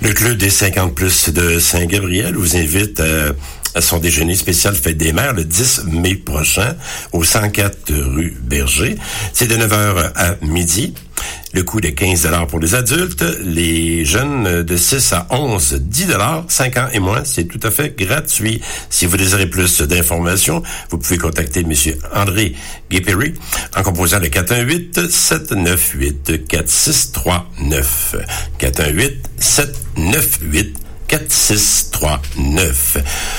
Le Club des 50 plus de Saint-Gabriel vous invite à son déjeuner spécial Fête des Mères le 10 mai prochain au 104 rue Berger. C'est de 9h à midi. Le coût est 15 $ pour les adultes. Les jeunes de 6 à 11, 10 $. 5 ans et moins, c'est tout à fait gratuit. Si vous désirez plus d'informations, vous pouvez contacter M. André Guépéry en composant le 418-798-4639. 418-798-4639.